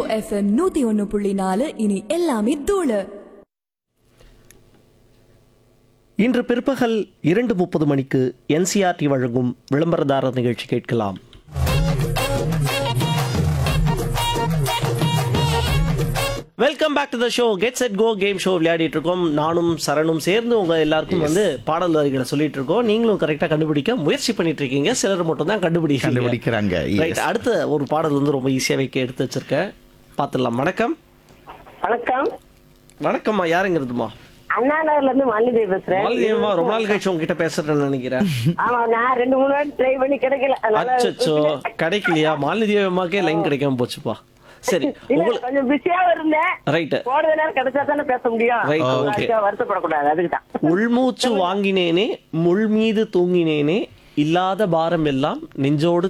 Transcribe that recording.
FM 101.4 இனி எல்லாமே தூளு. இன்று பிற்பகல் 2:30 மணிக்கு NCRT வழங்கும் விளம்பரதாரர் நிகழ்ச்சி கேட்கலாம். Welcome back to the show. Get set go game show விளையாடிட்டு இருக்கோம். நானும் சரணும் சேர்ந்து உங்க எல்லாருக்கும் பாடல் வரிகளை சொல்லிட்டு இருக்கோம். நீங்களும் கரெக்டா கண்டுபிடிக்க முயற்சி பண்ணிட்டு இருக்கீங்க. சிலர் மட்டும் தான் கண்டுபிடிக்கிறாங்க. அடுத்த ஒரு பாடல் ரொம்ப ஈஸியா வைக்க எடுத்து வச்சிருக்கேன். பாத்துடலாம். வணக்கம். வணக்கம். வணக்கம்மா. யாருங்கிறதுமா? அண்ணா நகர்ல இருந்து மாலிதேவி பேசுறேன். மாலிதேவிமா, ரொம்ப நாள் கழிச்சு உங்ககிட்ட பேசுறேன்னு நினைக்கிறேன். ஆமா, நான் 2-3 வாட்டி ட்ரை பண்ணி கிடைக்கல. அச்சோ, கிடைக்கலையா? மாலிதேவி அம்மாக்கே லைன் கிடைக்காம போச்சுப்பா. சரி, கொஞ்சம் பிஸியா இருந்தேன். ரைட். போடுற நேரம் கிடைச்சா தானே பேச முடியும். வருத்தப்படக்கூடாது, அதுக்குதான். உள்மூச்சு வாங்கினேனே, முள் மீது தூங்கினேனே, இல்லாத பாரம் எல்லாம் நெஞ்சோடு